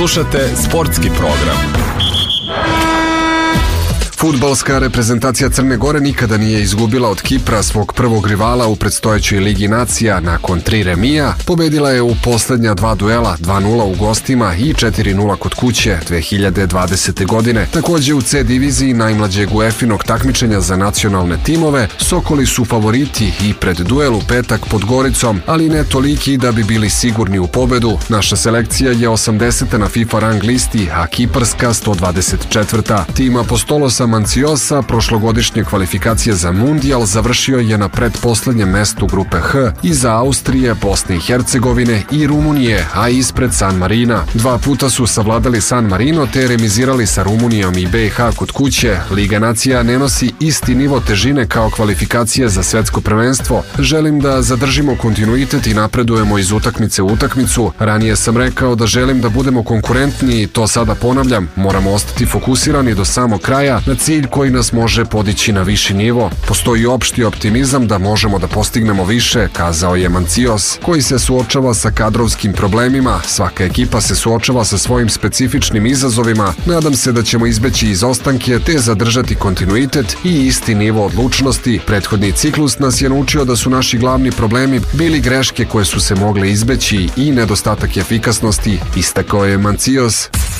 Slušate sportski program. Fudbalska reprezentacija Crne Gore nikada nije izgubila od Kipra svog prvog rivala u predstojećoj Ligi nacija. Nakon 3 remija, pobedila je u poslednja 2 duela, 2-0 u gostima i 4-0 kod kuće 2020. godine. Takođe u C diviziji najmlađeg UEFA-inog takmičenja za nacionalne timove, Sokoli su favoriti i pred duel u petak pod Goricom, ali ne toliki da bi bili sigurni u pobedu. Naša selekcija je 80. na FIFA rang listi, a kiparska 124. Tim Apostolosa Manciosa prošlogodišnje kvalifikacije za Mundijal završio je na pretposlednjem mestu grupe H iza Austrije, Bosne i Hercegovine i Rumunije, a ispred San Marina. 2 puta su savladali San Marino te remizirali sa Rumunijom i BiH kod kuće. Liga nacija ne nosi isti nivo težine kao kvalifikacije za svetsko prvenstvo. Želim da zadržimo kontinuitet i napredujemo iz utakmice u utakmicu. Ranije sam rekao da želim da budemo konkurentni i to sada ponavljam. Moramo ostati fokusirani do samog kraja na cilj koji nas može podići na viši nivo. Postoji opšti optimizam da možemo da postignemo više, kazao je Mancios, koji se suočava sa kadrovskim problemima. Svaka ekipa se suočava sa svojim specifičnim izazovima. Nadam se da ćemo izbeći izostanke te zadržati kontinuitet i isti nivo odlučnosti. Prethodni ciklus nas je naučio da su naši glavni problemi bili greške koje su se mogle izbeći i nedostatak efikasnosti, istakao je Mancios.